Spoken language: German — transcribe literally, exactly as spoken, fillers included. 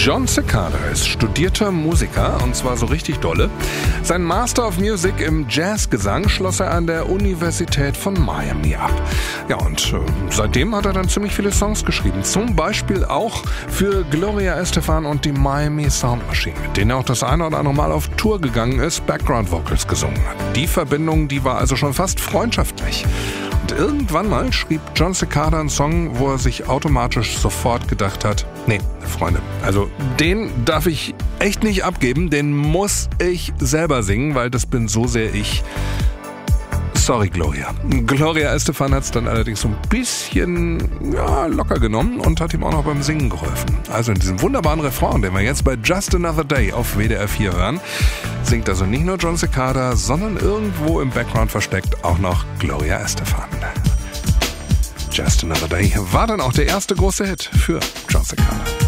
Jon Secada ist studierter Musiker, und zwar so richtig dolle. Sein Master of Music im Jazzgesang schloss er an der Universität von Miami ab. Ja, und äh, seitdem hat er dann ziemlich viele Songs geschrieben. Zum Beispiel auch für Gloria Estefan und die Miami Sound Machine, mit denen er auch das eine oder andere Mal auf Tour gegangen ist, Background Vocals gesungen hat. Die Verbindung, die war also schon fast freundschaftlich. Und irgendwann mal schrieb Jon Secada einen Song, wo er sich automatisch sofort gedacht hat, nee, Freunde, also den darf ich echt nicht abgeben, den muss ich selber singen, weil das bin so sehr ich. Sorry, Gloria. Gloria Estefan hat es dann allerdings so ein bisschen ja, locker genommen und hat ihm auch noch beim Singen geholfen. Also in diesem wunderbaren Refrain, den wir jetzt bei Just Another Day auf W D R vier hören, singt also nicht nur Jon Secada, sondern irgendwo im Background versteckt auch noch Gloria Estefan. Just Another Day war dann auch der erste große Hit für Jon Secada.